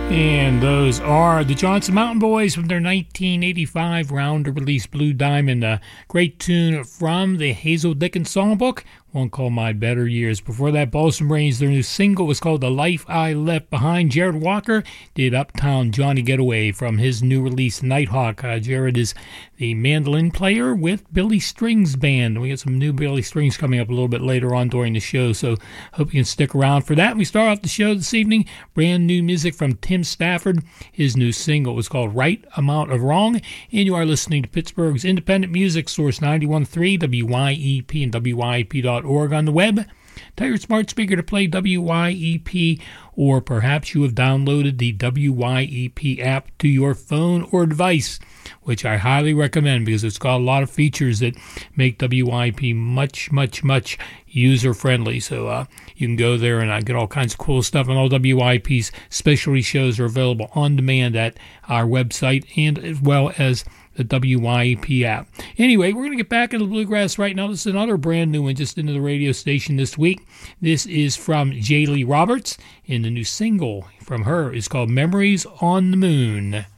And those are the Johnson Mountain Boys from their 1985 round-of-release Blue Diamond, a great tune from the Hazel Dickens songbook, one called My Better Years. Before that, Balsam Brains, their new single was called The Life I Left Behind. Jared Walker did Uptown Johnny Getaway from his new release Nighthawk. Jared is the mandolin player with Billy Strings Band. We got some new Billy Strings coming up a little bit later on during the show, so hope you can stick around for that. We start off the show this evening, brand new music from Tim Stafford. His new single was called Right Amount of Wrong, and you are listening to Pittsburgh's independent music source 91.3 WYEP and WYEP.org on the web. Tell your smart speaker to play WYEP, or perhaps you have downloaded the WYEP app to your phone or device, which I highly recommend because it's got a lot of features that make WYEP much user-friendly. So you can go there and get all kinds of cool stuff. And all WYEP's specialty shows are available on demand at our website and as well as the WYEP app. Anyway, we're going to get back into the bluegrass right now. This is another brand new one just into the radio station this week. This is from J. Lee Roberts, and the new single from her is called Memories on the Moon.